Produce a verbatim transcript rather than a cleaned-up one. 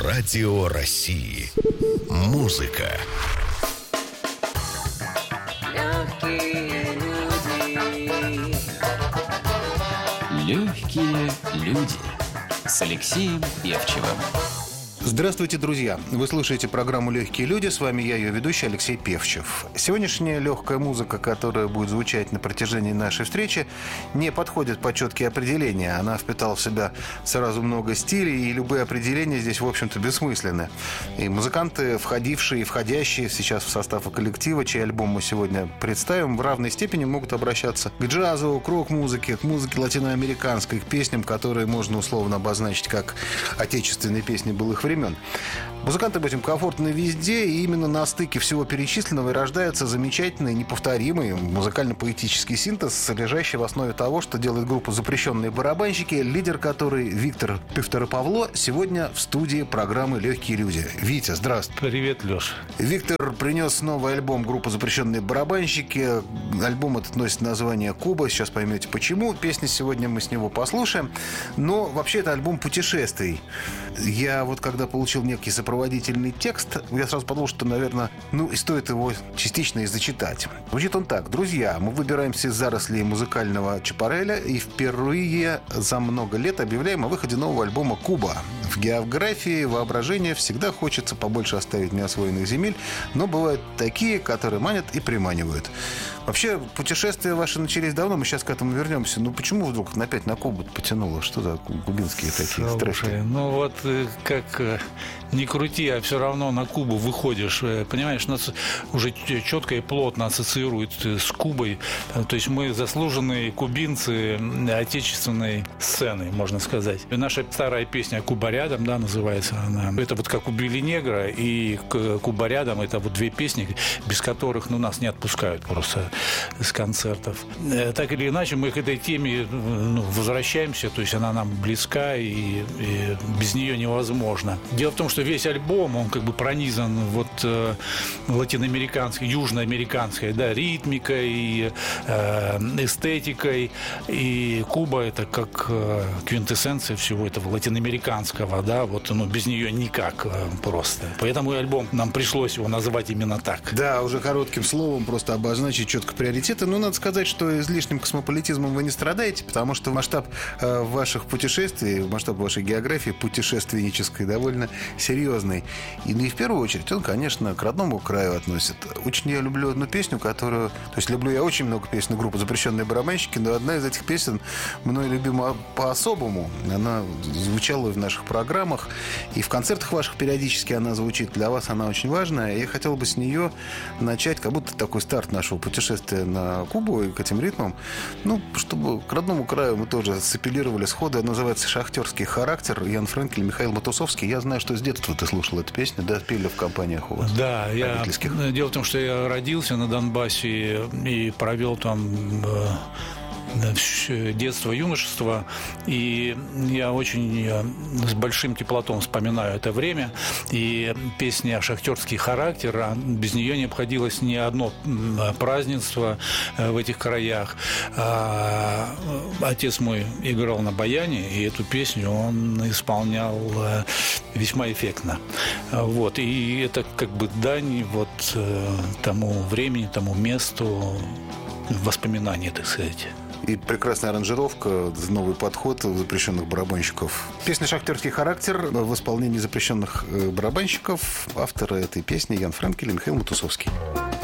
Радио России. Музыка. Легкие люди. Легкие люди. С Алексеем Певчевым. Здравствуйте, друзья! Вы слушаете программу «Легкие люди». С вами я, ее ведущий Алексей Певчев. Сегодняшняя легкая музыка, которая будет звучать на протяжении нашей встречи, не подходит под четкие определения. Она впитала в себя сразу много стилей, и любые определения здесь, в общем-то, бессмысленны. И музыканты, входившие и входящие сейчас в состав коллектива, чей альбом мы сегодня представим, в равной степени могут обращаться к джазу, к рок-музыке, к музыке латиноамериканской, к песням, которые можно условно обозначить как отечественные песни былых времен. Музыканты будем комфортны везде, и именно на стыке всего перечисленного и рождается замечательный, неповторимый музыкально-поэтический синтез, лежащий в основе того, что делает группа «Запрещенные барабанщики», лидер которой Виктор Пивторопавло сегодня в студии программы «Легкие люди». Витя, здравствуй. Привет, Леш. Виктор принес новый альбом группы «Запрещенные барабанщики». Альбом этот носит название «Куба». Сейчас поймете, почему. Песни сегодня мы с него послушаем. Но вообще это альбом путешествий. Я вот когда получил некий сопроводительный текст, я сразу подумал, что, наверное, ну и стоит его частично и зачитать. Звучит он так. Друзья, мы выбираемся из зарослей музыкального Чапареля и впервые за много лет объявляем о выходе нового альбома «Куба». В географии воображения всегда хочется побольше оставить неосвоенных земель, но бывают такие, которые манят и приманивают. Вообще, путешествия ваши начались давно, мы сейчас к этому вернемся. Ну, почему вдруг опять на Кубу потянуло? Что за кубинские такие страсти? Ну, вот как ни крути, а все равно на Кубу выходишь. Понимаешь, нас уже четко и плотно ассоциируют с Кубой. То есть мы заслуженные кубинцы отечественной сцены, можно сказать. И наша старая песня «Куба рядом», да, называется она. Это вот как «Убили негра» и «Куба рядом» — это вот две песни, без которых, ну, нас не отпускают просто с концертов. Так или иначе, мы к этой теме, ну, возвращаемся, то есть она нам близка, и, и без нее невозможно. Дело в том, что весь альбом, он как бы пронизан вот э, латиноамериканской, южноамериканской, да, ритмикой, и, э, эстетикой, и Куба — это как э, квинтэссенция всего этого латиноамериканского, да, вот, ну, без нее никак э, просто. Поэтому и альбом, нам пришлось его назвать именно так. Да, уже коротким словом просто обозначить четко приоритеты. Но надо сказать, что излишним космополитизмом вы не страдаете, потому что масштаб э, ваших путешествий, масштаб вашей географии путешественнической довольно серьезный. И, ну, и в первую очередь он, конечно, к родному краю относит. Очень я люблю одну песню, которую... То есть люблю я очень много песен группы «Запрещенные барабанщики», но одна из этих песен мной любима по-особому. Она звучала в наших программах, и в концертах ваших периодически она звучит. Для вас она очень важная. И я хотел бы с нее начать, как будто такой старт нашего путешествия на Кубу и к этим ритмам. Ну, чтобы к родному краю мы тоже сапеллировали сходу. Она называется «Шахтерский характер». Ян Френкель, Михаил Матусовский. Я знаю, что с детства ты слушал эту песню, да, пели в компаниях у вас. Да, я... Дело в том, что я родился на Донбассе и провел там детство, юношество, и я очень с большим теплотом вспоминаю это время, и песня «Шахтерский характер», без нее не обходилось ни одно празднество в этих краях. Отец мой играл на баяне, и эту песню он исполнял весьма эффектно. Вот, и это как бы дань вот тому времени, тому месту, воспоминаний, так сказать. И прекрасная аранжировка, новый подход запрещенных барабанщиков. Песня «Шахтерский характер» в исполнении запрещенных барабанщиков. Авторы этой песни Ян Френкель и Михаил Матусовский.